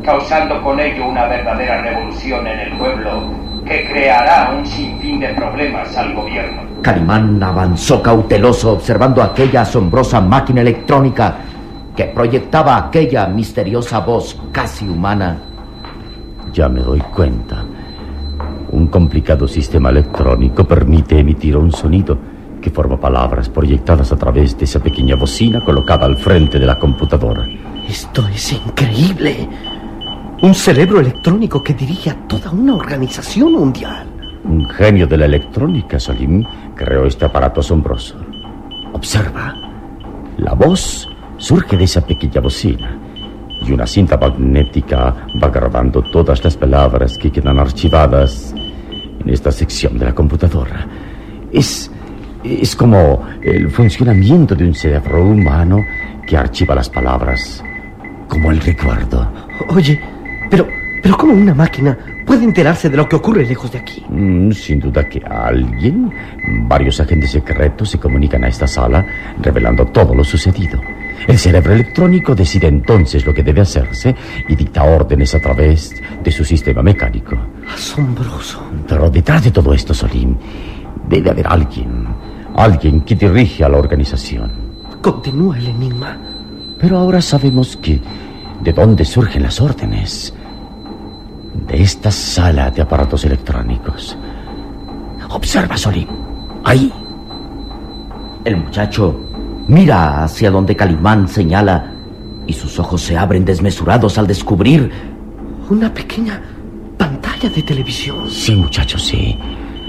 causando con ello una verdadera revolución en el pueblo que creará un sinfín de problemas al gobierno. Calimán avanzó cauteloso observando aquella asombrosa máquina electrónica que proyectaba aquella misteriosa voz casi humana. Ya me doy cuenta. Un complicado sistema electrónico permite emitir un sonido que forma palabras proyectadas a través de esa pequeña bocina colocada al frente de la computadora. Esto es increíble. Un cerebro electrónico que dirige a toda una organización mundial. Un genio de la electrónica, Solim, creó este aparato asombroso. Observa. La voz surge de esa pequeña bocina y una cinta magnética va grabando todas las palabras que quedan archivadas en esta sección de la computadora. Es como el funcionamiento de un cerebro humano que archiva las palabras, como el recuerdo. Oye, pero ¿cómo una máquina puede enterarse de lo que ocurre lejos de aquí? Sin duda que varios agentes secretos se comunican a esta sala revelando todo lo sucedido. El cerebro electrónico decide entonces lo que debe hacerse y dicta órdenes a través de su sistema mecánico. Asombroso. Pero detrás de todo esto, Solim, debe haber alguien que dirige a la organización. Continúa el enigma. Pero ahora sabemos de dónde surgen las órdenes. De esta sala de aparatos electrónicos. Observa, Solim. Ahí. El muchacho mira hacia donde Calimán señala y sus ojos se abren desmesurados al descubrir una pequeña pantalla de televisión. Sí, muchacho, sí.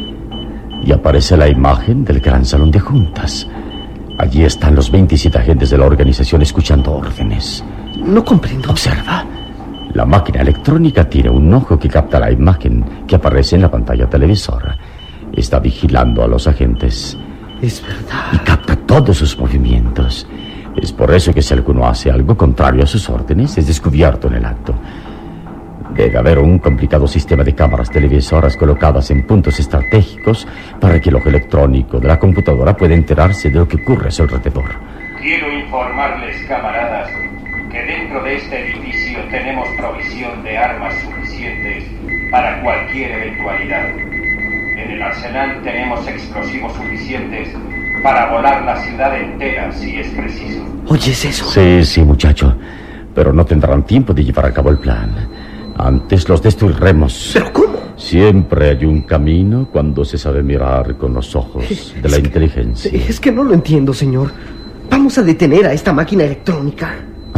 Y aparece la imagen del gran salón de juntas. Allí están los 27 agentes de la organización escuchando órdenes. No comprendo. Observa. La máquina electrónica tiene un ojo que capta la imagen que aparece en la pantalla televisora. Está vigilando a los agentes. Es verdad. Y capta todos sus movimientos. Es por eso que si alguno hace algo contrario a sus órdenes, es descubierto en el acto. Debe haber un complicado sistema de cámaras televisoras colocadas en puntos estratégicos para que el ojo electrónico de la computadora pueda enterarse de lo que ocurre a su alrededor. Quiero informarles, camaradas, que dentro de este edificio tenemos provisión de armas suficientes para cualquier eventualidad. En el arsenal tenemos explosivos suficientes para volar la ciudad entera si es preciso. ¿Oyes eso? Sí, muchacho. Pero no tendrán tiempo de llevar a cabo el plan. Antes los destruiremos. ¿Pero cómo? Siempre hay un camino cuando se sabe mirar con los ojos de la inteligencia. Es que no lo entiendo, señor. Vamos a detener a esta máquina electrónica.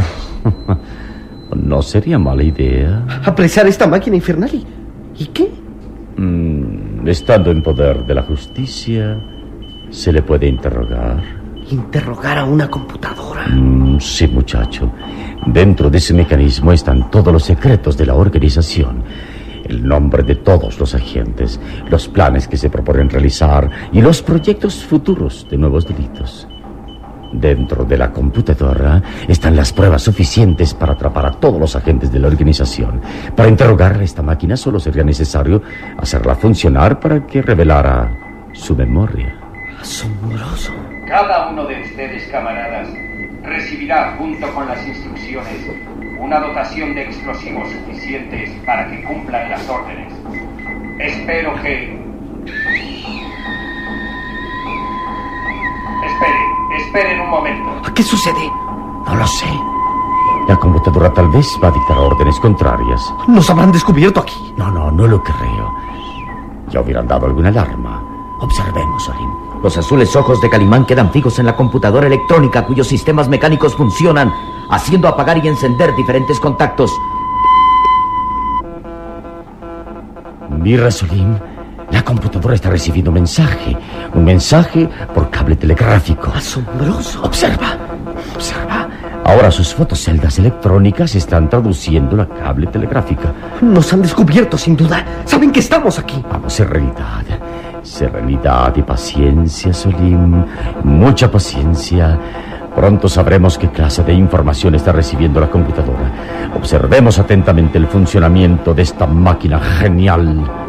No sería mala idea. Apresar esta máquina infernal. ¿Y qué? Estando en poder de la justicia, se le puede interrogar. ¿Interrogar a una computadora? Sí, muchacho. Dentro de ese mecanismo están todos los secretos de la organización. El nombre de todos los agentes, los planes que se proponen realizar y los proyectos futuros de nuevos delitos. Dentro de la computadora están las pruebas suficientes para atrapar a todos los agentes de la organización. Para interrogar a esta máquina solo sería necesario hacerla funcionar para que revelara su memoria. Asombroso. Cada uno de ustedes, camaradas, recibirá junto con las instrucciones una dotación de explosivos suficientes para que cumplan las órdenes. Espero que... Esperen un momento. ¿Qué sucede? No lo sé. La computadora tal vez va a dictar órdenes contrarias. ¿Nos habrán descubierto aquí? No lo creo. Ya hubieran dado alguna alarma. Observemos, Solim. Los azules ojos de Calimán quedan fijos en la computadora electrónica cuyos sistemas mecánicos funcionan, haciendo apagar y encender diferentes contactos. Mira, Solim. La computadora está recibiendo un mensaje por cable telegráfico. Asombroso. Observa. Ahora sus fotoceldas electrónicas están traduciendo la cable telegráfica. Nos han descubierto, sin duda. Saben que estamos aquí. Vamos, serenidad y paciencia, Solim. Mucha paciencia. Pronto sabremos qué clase de información está recibiendo la computadora. Observemos atentamente el funcionamiento de esta máquina genial.